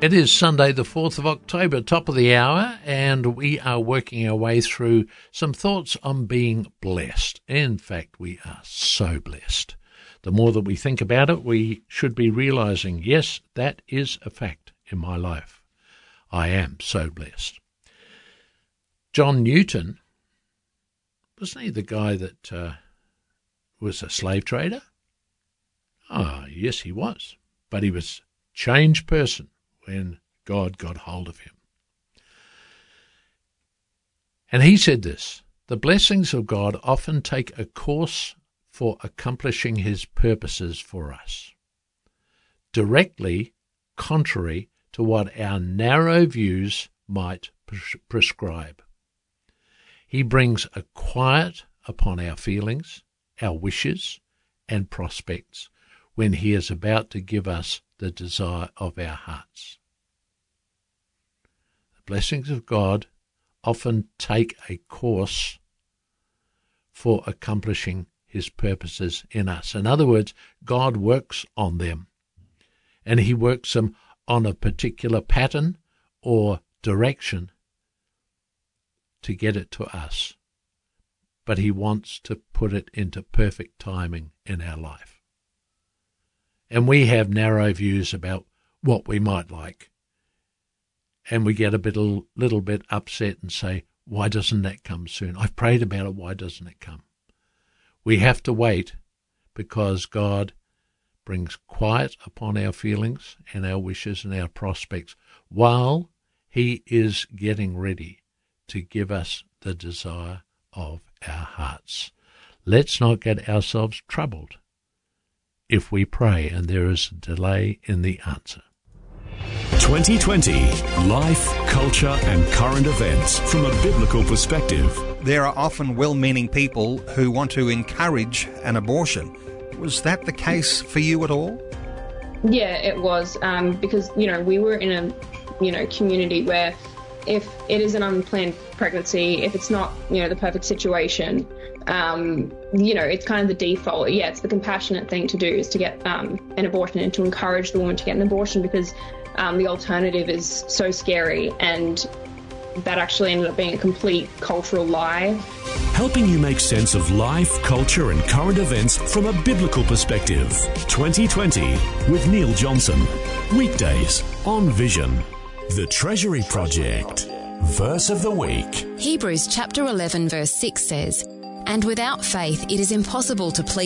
It is Sunday, the 4th of October, top of the hour, and we are working our way through some thoughts on being blessed. In fact, we are so blessed. The more that we think about it, we should be realizing, yes, that is a fact in my life. I am so blessed. John Newton, wasn't he the guy that was a slave trader? Ah, yes, he was. But he was a changed person when God got hold of him. And he said this: the blessings of God often take a course for accomplishing his purposes for us, directly contrary to what our narrow views might prescribe. He brings a quiet upon our feelings, our wishes, and prospects when he is about to give us the desire of our hearts. The blessings of God often take a course for accomplishing his purposes in us. In other words, God works on them, and he works them on a particular pattern or direction to get it to us. But he wants to put it into perfect timing in our life. And we have narrow views about what we might like. And we get a little bit upset and say, why doesn't that come soon? I've prayed about it, why doesn't it come? We have to wait because God brings quiet upon our feelings and our wishes and our prospects while he is getting ready to give us the desire of our hearts. Let's not get ourselves troubled if we pray and there is a delay in the answer. 2020 Life, Culture and Current Events from a Biblical Perspective. There are often well-meaning people who want to encourage an abortion. Was that the case for you at all? Yeah, it was, because, we were in a, community where if it is an unplanned pregnancy, if it's not, the perfect situation, it's kind of the default. Yeah, it's the compassionate thing to do is to get an abortion and to encourage the woman to get an abortion because the alternative is so scary, and that actually ended up being a complete cultural lie. Helping you make sense of life, culture and current events from a biblical perspective. 2020 with Neil Johnson. Weekdays on Vision. The Treasury Project. Verse of the week. Hebrews chapter 11 verse 6 says, "And without faith it is impossible to please